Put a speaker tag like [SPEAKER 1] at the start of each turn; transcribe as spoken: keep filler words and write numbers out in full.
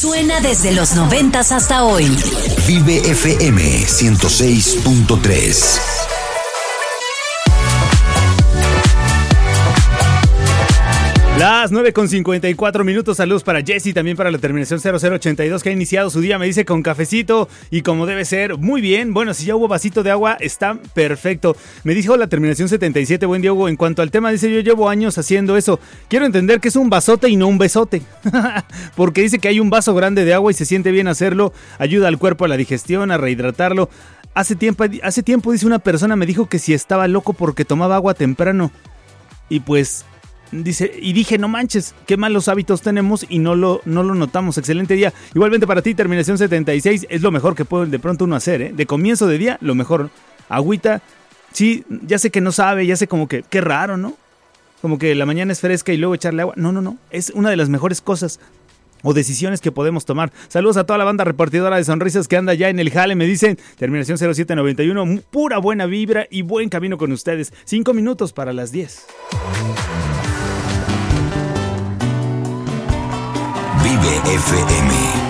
[SPEAKER 1] Suena desde los noventas hasta hoy.
[SPEAKER 2] Vive F M ciento seis punto tres.
[SPEAKER 3] Las nueve con cincuenta y cuatro minutos. Saludos para Jessy, también para la terminación cero cero ochenta y dos, que ha iniciado su día, me dice, con cafecito y como debe ser. Muy bien. Bueno, si ya hubo vasito de agua, está perfecto. Me dijo la terminación setenta y siete, buen día, Hugo. En cuanto al tema, dice, yo llevo años haciendo eso. Quiero entender que es un vasote y no un besote. Porque dice que hay un vaso grande de agua y se siente bien hacerlo. Ayuda al cuerpo a la digestión, a rehidratarlo. Hace tiempo, hace tiempo, dice, una persona me dijo que si estaba loco porque tomaba agua temprano. Y pues... Dice, y dije, no manches, qué malos hábitos tenemos y no lo, no lo notamos. Excelente día. Igualmente para ti, terminación setenta y seis, es lo mejor que puede de pronto uno hacer, ¿eh? De comienzo de día, lo mejor. Agüita, sí, ya sé que no sabe, ya sé como que, qué raro, ¿no? Como que la mañana es fresca y luego echarle agua. No, no, no, es una de las mejores cosas o decisiones que podemos tomar. Saludos a toda la banda repartidora de sonrisas que anda ya en el jale, me dicen. Terminación cero siete noventa y uno, pura buena vibra y buen camino con ustedes. Cinco minutos para las diez.
[SPEAKER 2] Vive F M.